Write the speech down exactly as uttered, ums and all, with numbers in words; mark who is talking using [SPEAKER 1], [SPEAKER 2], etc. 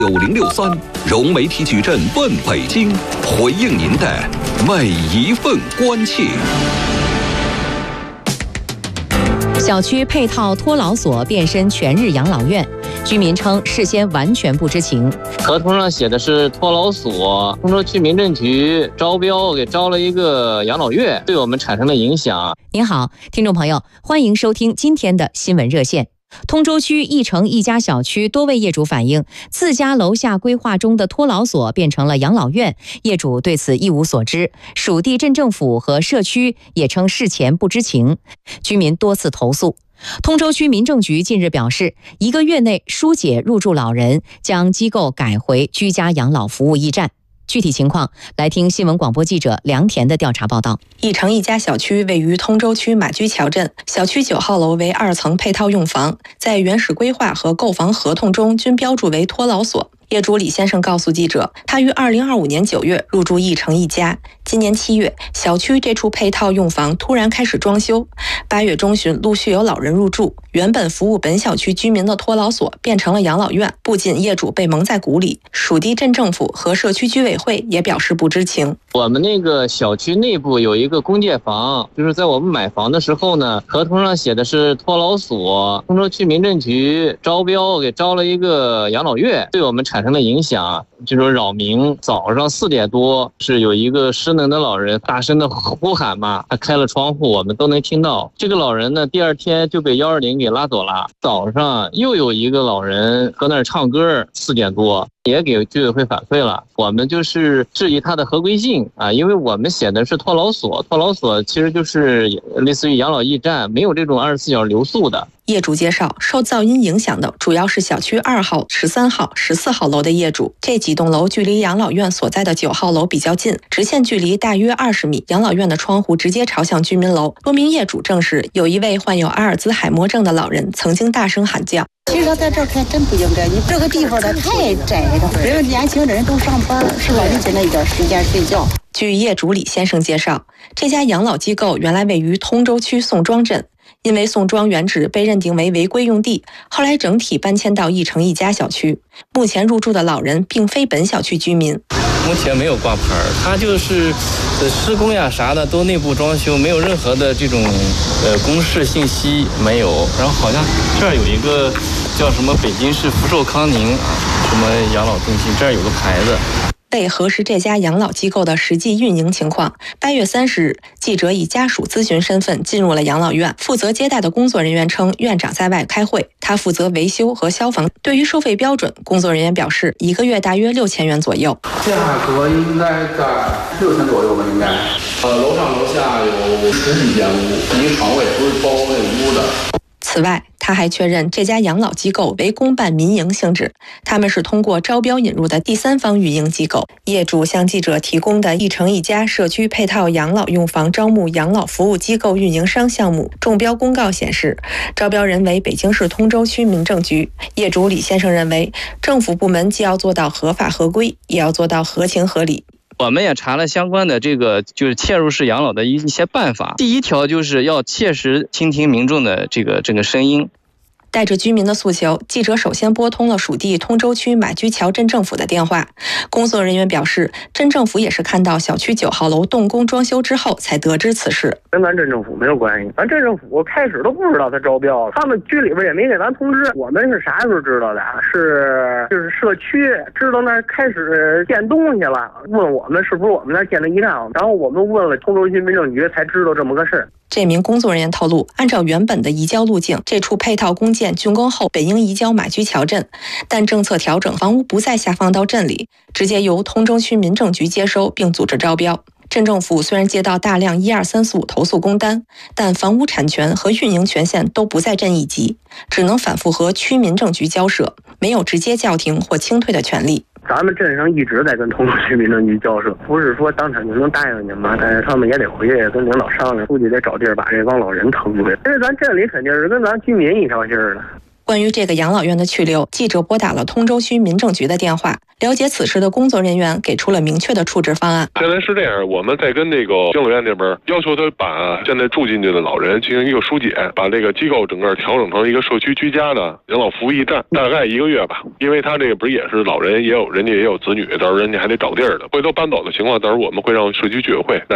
[SPEAKER 1] 九零六三融媒体矩阵问北京，回应您的每一份关切。
[SPEAKER 2] 小区配套托老所变身全日养老院，居民称事先完全不知情。
[SPEAKER 3] 合同上写的是托老所，通州区民政局招标给招了一个养老院，对我们产生了影响。
[SPEAKER 2] 您好，听众朋友，欢迎收听今天的新闻热线。通州区义城一家小区多位业主反映，自家楼下规划中的托老所变成了养老院，业主对此一无所知，属地镇政府和社区也称事前不知情，居民多次投诉。通州区民政局近日表示，一个月内疏解入住老人，将机构改回居家养老服务驿站。具体情况，来听新闻广播记者梁田的调查报道。
[SPEAKER 4] 义城一家小区位于通州区马驹桥镇，小区九号楼为二层配套用房，在原始规划和购房合同中均标注为托老所。业主李先生告诉记者，他于二零二五年九月入住义城一家，今年七月，小区这处配套用房突然开始装修，八月中旬陆续有老人入住，原本服务本小区居民的托老所变成了养老院，不仅业主被蒙在鼓里，属地镇政府和社区居委会也表示不知情。
[SPEAKER 3] 我们那个小区内部有一个公借房，就是在我们买房的时候呢，合同上写的是托老所，通州区民政局招标给招了一个养老院，对我们产生了影响。这种扰民，早上四点多是有一个失能的老人大声的呼喊嘛，他开了窗户，我们都能听到。这个老人呢，第二天就被一二零给拉走了。早上又有一个老人搁那儿唱歌，四点多也给居委会反馈了。我们就是质疑他的合规性啊，因为我们写的是托老所，托老所其实就是类似于养老驿站，没有这种二十四小时留宿的。
[SPEAKER 4] 业主介绍，受噪音影响的主要是小区二号、十三号、十四号楼的业主。这几栋楼距离养老院所在的九号楼比较近，直线距离大约二十米。养老院的窗户直接朝向居民楼。多名业主证实，有一位患有阿尔兹海默症的老人曾经大声喊叫。
[SPEAKER 5] 其实他在这儿开真不应该，你这个地方它太窄了，人们年轻人都上班，是吧？你现在一点时间睡觉。
[SPEAKER 4] 据业主李先生介绍，这家养老机构原来位于通州区宋庄镇。因为宋庄原址被认定为违规用地，后来整体搬迁到义城一家小区。目前入住的老人并非本小区居民。
[SPEAKER 6] 目前没有挂牌，他就是呃施工呀啥的都内部装修，没有任何的这种呃公示信息没有。然后好像这儿有一个叫什么北京市福寿康宁啊，什么养老中心，这儿有个牌子。
[SPEAKER 4] 为核实这家养老机构的实际运营情况，八月三十日，记者以家属咨询身份进入了养老院。负责接待的工作人员称，院长在外开会，他负责维修和消防。对于收费标准，工作人员表示，一个月大约六千元左右。
[SPEAKER 7] 价格应该在六千左右吧，应该。呃，楼上楼下有十几间屋，一个床位不是包括那屋的。
[SPEAKER 4] 此外，他还确认这家养老机构为公办民营性质，他们是通过招标引入的第三方运营机构。业主向记者提供的义城一家社区配套养老用房招募养老服务机构运营商项目中标公告显示，招标人为北京市通州区民政局。业主李先生认为，政府部门既要做到合法合规，也要做到合情合理。
[SPEAKER 6] 我们也查了相关的这个就是切入式养老的一些办法。第一条就是要切实倾听民众的这个这个声音。
[SPEAKER 4] 带着居民的诉求，记者首先拨通了属地通州区马驹桥镇政府的电话。工作人员表示，镇政府也是看到小区九号楼动工装修之后才得知此事。
[SPEAKER 8] 跟咱镇政府没有关系，咱镇政府开始都不知道他招标，他们局里边也没给咱通知。我们是啥时候知道的？是就是社区知道那开始建东西了，问我们是不是我们那建的驿站，然后我们问了通州区民政局才知道这么个事儿。
[SPEAKER 4] 这名工作人员透露，按照原本的移交路径，这处配套公建竣工后本应移交马驹桥镇，但政策调整，房屋不再下放到镇里，直接由通州区民政局接收并组织招标。镇政府虽然接到大量一二三四五投诉工单，但房屋产权和运营权限都不在镇一级，只能反复和区民政局交涉，没有直接叫停或清退的权利。
[SPEAKER 8] 咱们镇上一直在跟通州区民政局交涉，不是说当场就能答应你们，但是他们也得回去跟领导商量，估计得找地儿把这帮老人腾出来。因为咱镇里肯定是跟咱居民一条心儿的。
[SPEAKER 4] 关于这个养老院的去留，记者拨打了通州区民政局的电话，了解此事的工作人员给出了明确的处置方案。
[SPEAKER 9] 现在是这样，我们在跟那个养老院那边要求他把现在住进去的老人进行一个疏解，把这个机构整个调整成一个社区居家的养老服务驿站，大概一个月吧。因为他这个不是也是老人，也有人家也有子女，到时候人家还得找地儿的，回头搬走的情况，到时候我们会让社区居委会来